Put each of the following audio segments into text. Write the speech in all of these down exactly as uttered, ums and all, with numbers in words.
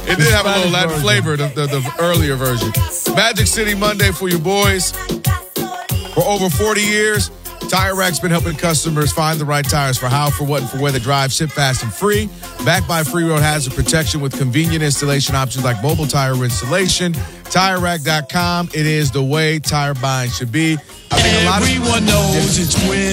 It did have a little Latin flavor, the, the, the earlier version. Magic City Monday for you boys. For over forty years, Tire Rack's been helping customers find the right tires for how, for what, and for where they drive. Ship fast and free. Backed by Free Road Hazard Protection with convenient installation options like mobile tire installation. Tire Rack dot com. It is the way tire buying should be. I think a lot Everyone of- knows it's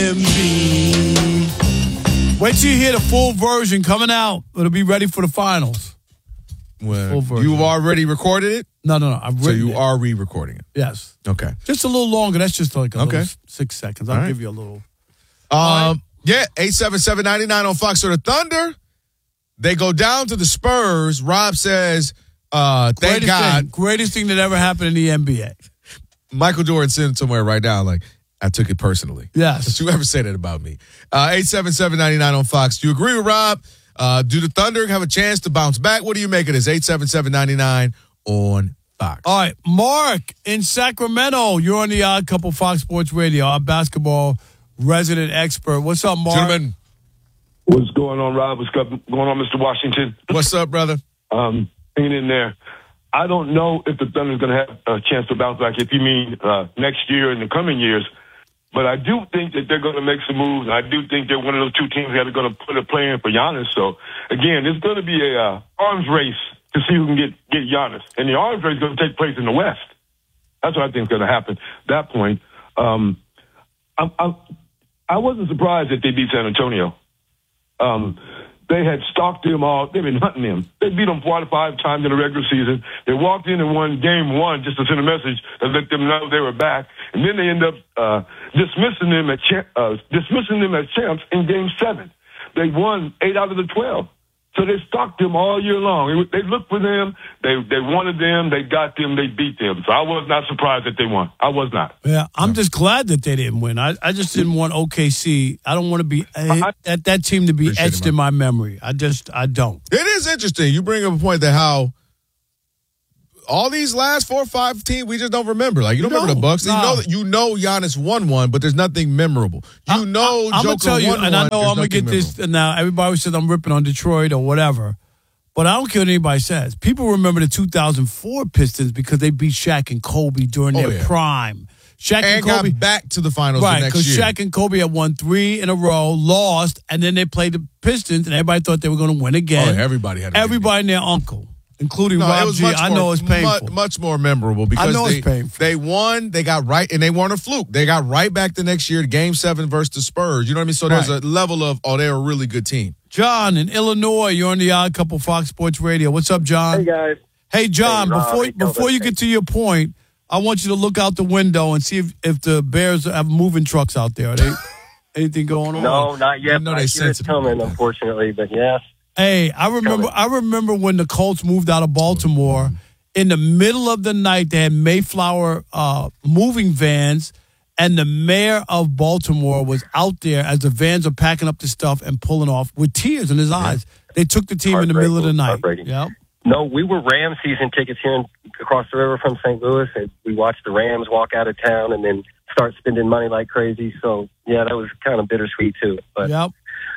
Wimby. Wait till you hear the full version coming out. It'll be ready for the finals. Well, you've already recorded it? No, no, no. I've so you it. are re-recording it? Yes. Okay. Just a little longer. That's just like a okay. little six seconds. I'll right. give you a little. Um, right. Yeah, eight seven seven, nine nine on Fox. So the Thunder, they go down to the Spurs. Rob says, uh, thank greatest God. Thing, greatest thing that ever happened in the N B A. Michael Jordan sent somewhere right now, like, I took it personally. Yes. Don't you ever say that about me. Uh, eight seven seven, nine nine on Fox. Do you agree with Rob? Uh, do the Thunder have a chance to bounce back? What do you make of this? eight seven seven, nine nine on Fox. All right. Mark in Sacramento. You're on the Odd Couple Fox Sports Radio, our basketball resident expert. What's up, Mark? Gentlemen. What's going on, Rob? What's going on, Mister Washington? What's up, brother? Um, hanging in there. I don't know if the Thunder's going to have a chance to bounce back, if you mean uh, next year and the coming years. But I do think that they're going to make some moves. I do think they're one of those two teams that are going to put a play in for Giannis. So, again, it's going to be a uh, arms race to see who can get, get Giannis. And the arms race is going to take place in the West. That's what I think is going to happen at that point. Um, I, I, I wasn't surprised that they beat San Antonio. Um, they had stalked them all. They've been hunting them. They beat them four to five times in the regular season. They walked in and won game one just to send a message that let them know they were back. And then they end up uh, dismissing them at cha- uh, dismissing them as champs in game seven. They won eight out of the twelve. So they stalked them all year long. They looked for them. They they wanted them. They got them. They beat them. So I was not surprised that they won. I was not. Yeah, I'm just glad that they didn't win. I, I just didn't want O K C. I don't want to be uh, that that team to be etched in my memory. I just I don't. It is interesting. You bring up a point that how all these last four or five teams we just don't remember. Like you don't No, remember the Bucks. nah. You know that you know Giannis won one, but there's nothing memorable. You I, know I, I'm Joker gonna tell you, won and one. I know There's I'm gonna nothing get this memorable. now. Everybody says I'm ripping on Detroit or whatever, but I don't care what anybody says. People remember the two thousand four Pistons because they beat Shaq and Kobe during Oh, their yeah. prime. Shaq and, And Kobe got back to the finals right the next because year. Shaq and Kobe had won three in a row, lost, and then they played the Pistons, and everybody thought they were going to win Oh, again. yeah, everybody had a Everybody and their uncle, including No, Rob it was G. much I more, know it's painful. Much, much more memorable because I know they, it's painful. they won, they got right, and they weren't a fluke. They got right back the next year, game seven versus the Spurs. You know what I mean? So there's Right. a level of, oh, they're a really good team. John in Illinois, you're on the Odd Couple Fox Sports Radio. What's up, John? Hey, guys. Hey, John, Hey, Rob. before Hey, before you Kelvin. get to your point, I want you to look out the window and see if, if the Bears have moving trucks out there. Are they anything going on? No, not yet. You know but they I hear it's sensitive coming, about that. unfortunately. But yes, Hey, I remember I remember when the Colts moved out of Baltimore. In the middle of the night, they had Mayflower uh, moving vans, and the mayor of Baltimore was out there as the vans are packing up the stuff and pulling off with tears in his eyes. They took the team in the middle of the night. Heartbreaking. Yep. no, we were Rams season tickets here in, across the river from Saint Louis, and we watched the Rams walk out of town and then start spending money like crazy. So yeah, that was kind of bittersweet too. But Yep.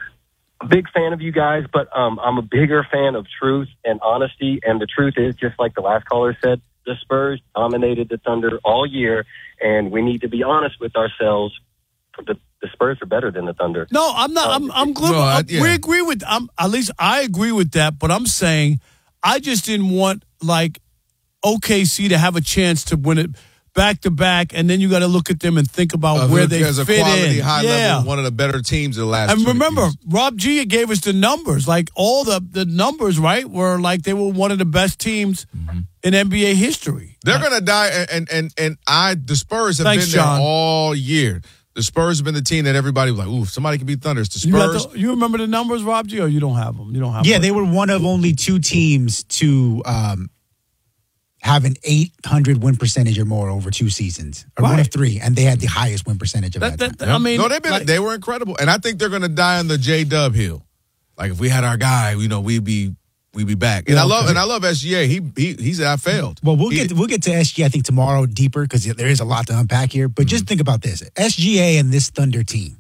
a big fan of you guys, but um, I'm a bigger fan of truth and honesty. And the truth is, just like the last caller said, the Spurs dominated the Thunder all year, and we need to be honest with ourselves. The, the Spurs are better than the Thunder. No, I'm not. I'm. I'm glad. No, I- yeah. We agree with. I'm at least I agree with that. But I'm saying I just didn't want like O K C to have a chance to win it back to back, and then you got to look at them and think about Of where it they as a fit quality, in. high yeah. level, one of the better teams of the last. And twenty remember, years. Rob G gave us the numbers. Like all the the numbers, right, were like they were one of the best teams Mm-hmm. in N B A history. They're gonna die, and and and, and I the Spurs have Thanks, been there John. all year. The Spurs have been the team that everybody was like, "Ooh, if somebody can beat Thunder." It's the You, got Spurs. the- you remember the numbers, Rob G, or you don't have them? You don't have. Yeah, them. they were one of only two teams to um, have an eight hundred win percentage or more over two seasons. Or one Right. of three, and they had the highest win percentage of That, that. that, time. I mean, no, they've been like- they were incredible, and I think they're gonna die on the J Dub hill. Like if we had our guy, you know, we'd be we'd be back. And Yeah, I love okay. and I love S G A. He he he said I failed. Well, we'll He- get we'll get to S G A I think tomorrow deeper because there is a lot to unpack here. But just think about this: S G A and this Thunder team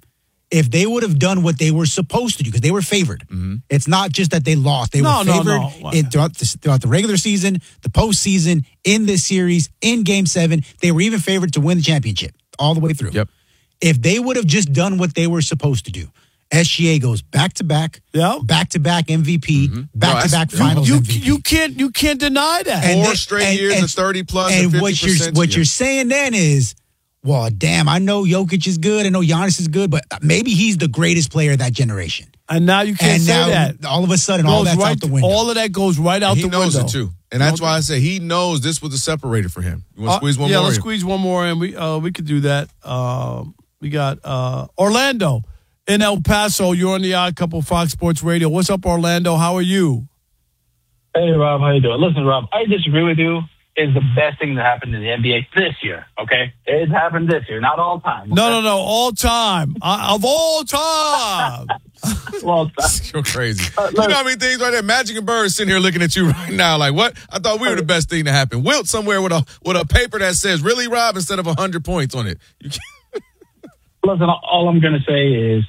If they would have done what they were supposed to do, because they were favored. Mm-hmm. It's not just that they lost. They no, were favored no, no. In, throughout, the, throughout the regular season, the postseason, in this series, in Game seven. They were even favored to win the championship all the way through. Yep. If they would have just done what they were supposed to do, S G A goes back-to-back, Yep. back-to-back M V P, Mm-hmm. back-to-back No, finals You, M V P. you can't you can't deny that. And Four then- straight and- years and- of thirty plus and and fifty what you're percent. what you're saying then is, well, damn, I know Jokic is good, I know Giannis is good, but maybe he's the greatest player of that generation. And now you can't And say now that. all of a sudden, all Goes that's right, out the window. all of that goes right out he the knows window. it too, and that's why I say he knows this was the separator for him. You want to Uh, squeeze one yeah, more? let's in? squeeze one more in. We uh, we could do that. Um, we got uh, Orlando in El Paso. You're on the Odd Couple Fox Sports Radio. What's up, Orlando? How are you? Hey, Rob, how you doing? Listen, Rob, I disagree with you. It's the best thing that happened in the N B A this year, okay? It happened this year, not all time. Okay? No, no, no. All time. Uh, of all time. Well, You're crazy. Uh, you know how many things right there? Magic and Bird sitting here looking at you right now, like what? I thought we were the best thing to happen. Wilt somewhere with a with a paper that says "Really, Rob" instead of a hundred points on it. You can't. listen, all I'm going to say is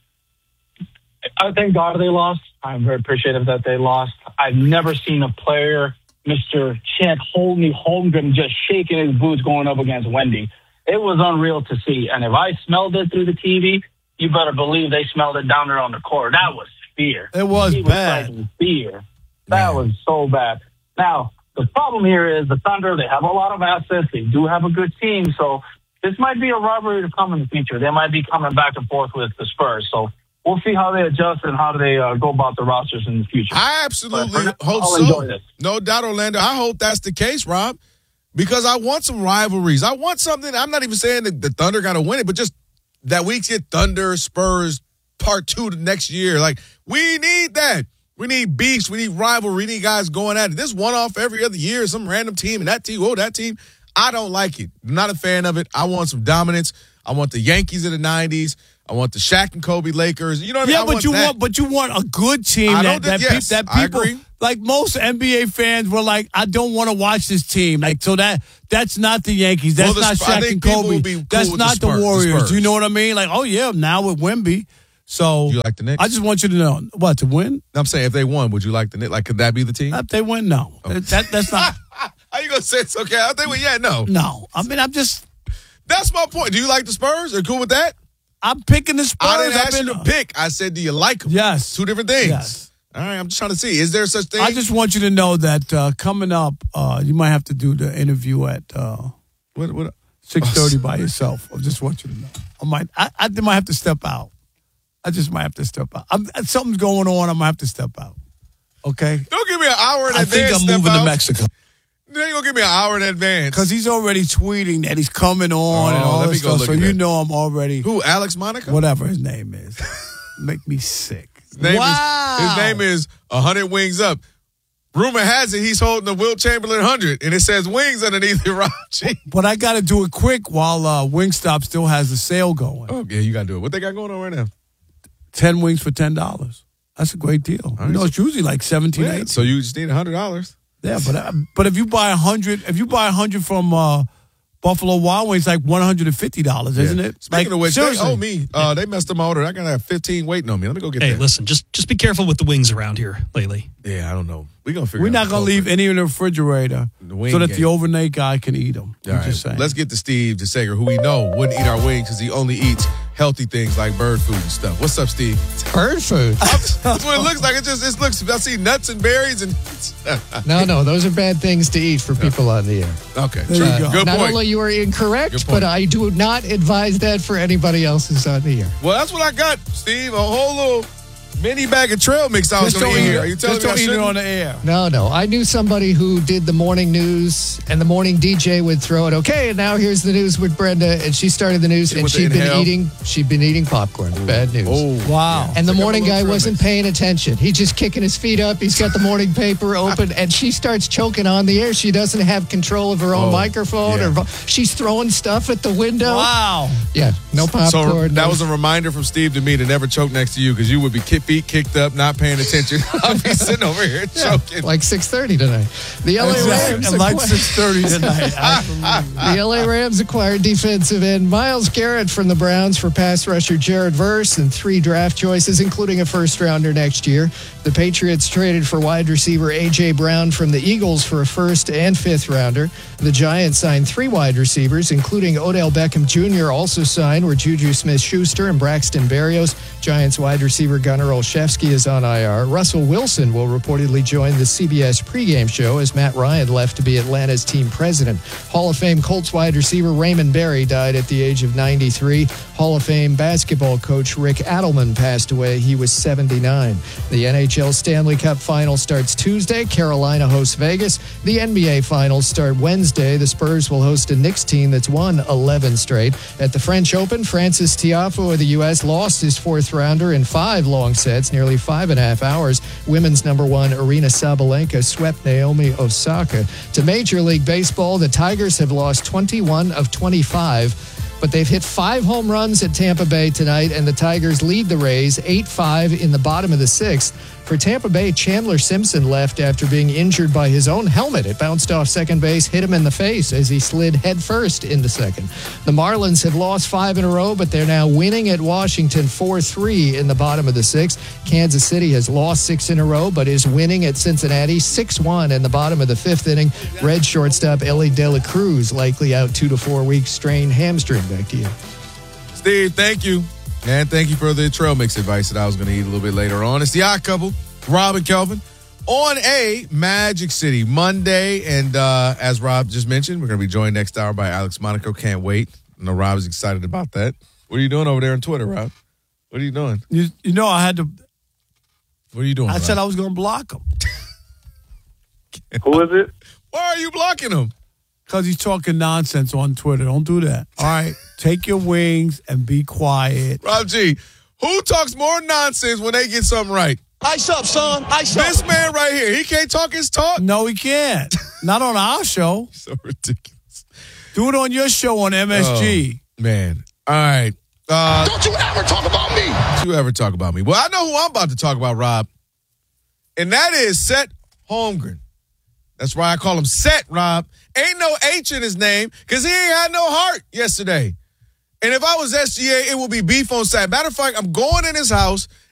I thank God they lost. I'm very appreciative that they lost. I've never seen a player, Mister Chet Holmgren, Holmgren, just shaking his boots going up against Wendy. It was unreal to see. And if I smelled it through the T V, you better believe they smelled it down there on the court. That was fear. It was he bad. Was like fear. That was so bad. Now, the problem here is the Thunder, they have a lot of assets. They do have a good team. So this might be a rivalry to come in the future. They might be coming back and forth with the Spurs. So we'll see how they adjust and how they uh, go about the rosters in the future. I absolutely But hope I'll so. enjoy this. No doubt, Orlando. I hope that's the case, Rob, because I want some rivalries. I want something. I'm not even saying that the Thunder got to win it, but just that we get Thunder, Spurs, part two the next year. Like, we need that. We need beefs. We need rivalry. We need guys going at it. This one-off every other year, some random team, and that team, oh, that team. I don't like it. I'm not a fan of it. I want some dominance. I want the Yankees of the nineties. I want the Shaq and Kobe Lakers. You know what I mean? Yeah, I but want you that. want, but you want a good team I that know that, that- peop- yes, that I people agree. like most N B A fans were like, I don't want to watch this team. Like, so that that's not the Yankees. That's Well, the not Sp- I Shaq think and people Kobe. will be cool That's with not the the, Spurs- the Warriors. Spurs. You know what I mean? Like, oh yeah, now with Wemby. So You like the Knicks? I just want you to know what to win. I'm saying if they won, would you like the Knicks? Like, could that be the team? If they win, no. That that's not. How you gonna say it's okay? I think we yeah no. No, I mean I'm just That's my point. Do you like the Spurs? Are you cool with that? I'm picking the Spurs. I didn't I've ask you been- to pick. I said, do you like them? Yes. Two different things. Yes. All right. I'm just trying to see. Is there such thing? I just want you to know that uh, coming up, uh, you might have to do the interview at uh, what what? six thirty by yourself. I just want you to know. I might. I, I might have to step out. I just might have to step out. I'm, something's going on. I might have to step out. Okay. Don't give me an hour in I think advance. I'm step moving out. to Mexico You ain't gonna give me an hour in advance. because he's already tweeting that he's coming on and Oh, all let that me go stuff. look So at you that. know I'm already Who? Alex Monica? whatever his name is. Make me sick. His name wow. Is, his name is a hundred wings up. Rumor has it he's holding the Wilt Chamberlain hundred, and it says wings underneath it. Rob G. But I got to do it quick while uh, Wingstop still has the sale going. Oh yeah, you gotta do it. What they got going on right now? Ten wings for ten dollars. That's a great deal. right. You know, it's usually like seventeen, Yeah, eighteen. so you just need a hundred dollars. Yeah, but uh, but if you buy a hundred, if you buy a hundred from uh, Buffalo Wild Wings, like one hundred and fifty dollars, isn't it? Speaking like, of which, they seriously. owe me. Uh, they messed up my order. I gotta have fifteen waiting on me. Let me go get Hey, that. listen, just just be careful with the wings around here lately. Yeah, I don't know. We gonna figure. We're out not the gonna leave culprit. any in the refrigerator The wing so that game. the overnight guy can eat them. All I'm right, just saying. let's get to Steve DeSager, who we know wouldn't eat our wings because he only eats healthy things like bird food and stuff. What's up, Steve? Bird food. That's what it looks like. It just it looks. I see nuts and berries and. No, no, those are bad things to eat for people on the air. Okay, There you true. go. Good not point. only you are incorrect, Good point. but I do not advise that for anybody else who's on the air. Well, that's what I got, Steve. A whole little mini bag of trail mix I was just going don't to eat eat. it. Are you telling Just me I don't eat it shouldn't? on the air. No, no. I knew somebody who did the morning news, and the morning D J would throw it. Okay, and now here's the news with Brenda, and she started the news, Yeah, and with the she'd been inhale. eating. She'd been eating popcorn. Bad news. Oh, Wow. And the Like a morning little guy trail wasn't mix. paying attention. He's just kicking his feet up. He's got the morning paper open, and she starts choking on the air. She doesn't have control of her own Oh, microphone, yeah. or vo- she's throwing stuff at the window. Wow. Yeah, no popcorn. So that no- was a reminder from Steve to me to never choke next to you because you would be ki- feet kicked up, not paying attention. I'll be sitting over here Yeah, choking. like six thirty tonight. The L A Rams And like acquired- six thirty tonight. Absolutely. The L A Rams acquired defensive end Myles Garrett from the Browns for pass rusher Jared Verse and three draft choices, including a first-rounder next year. The Patriots traded for wide receiver A J. Brown from the Eagles for a first and fifth-rounder. The Giants signed three wide receivers, including Odell Beckham Junior Also signed were Juju Smith-Schuster and Braxton Berrios. Giants wide receiver Gunnar Olszewski is on I R. Russell Wilson will reportedly join the C B S pregame show as Matt Ryan left to be Atlanta's team president. Hall of Fame Colts wide receiver Raymond Berry died at the age of ninety-three. Hall of Fame basketball coach Rick Adelman passed away. He was seventy-nine. The N H L Stanley Cup Final starts Tuesday. Carolina hosts Vegas. The N B A Finals start Wednesday. The Spurs will host a Knicks team that's won eleven straight. At the French Open, Francis Tiafoe of the U S lost his fourth rounder in five long sets, nearly five and a half hours. Women's number one, Arina Sabalenka, swept Naomi Osaka. To Major League Baseball, the Tigers have lost twenty-one of twenty-five. But they've hit five home runs at Tampa Bay tonight, and the Tigers lead the Rays eight five in the bottom of the sixth. For Tampa Bay, Chandler Simpson left after being injured by his own helmet. It bounced off second base, hit him in the face as he slid headfirst into second. The Marlins have lost five in a row, but they're now winning at Washington four three in the bottom of the sixth. Kansas City has lost six in a row, but is winning at Cincinnati six one in the bottom of the fifth inning. Red shortstop Ellie De La Cruz likely out two to four weeks, strained hamstring. Back to you. Steve, thank you. And thank you for the trail mix advice that I was going to eat a little bit later on. It's the Odd Couple, Rob and Kelvin, on a Magic City Monday. And uh, as Rob just mentioned, we're going to be joined next hour by Alex Monaco. Can't wait. I know Rob is excited about that. What are you doing over there on Twitter, Rob? What are you doing? You, you know, I had to. What are you doing, I Rob? said I was going to block him Who is it? Why are you blocking him? because he's talking nonsense on Twitter. Don't do that. All right, take your wings and be quiet. Rob G, who talks more nonsense when they get something right? Ice up, son. Ice up. This man right here. He can't talk his talk. No, he can't. Not on our show. So ridiculous. Do it on your show on M S G. Oh, man. All right. Uh, Don't you ever talk about me. Don't you ever talk about me. Well, I know who I'm about to talk about, Rob. And that is Seth Holmgren. That's why I call him Seth, Rob. Ain't no H in his name because he ain't had no heart yesterday. And if I was S G A, it would be beef on Saturday. Matter of fact, I'm going in his house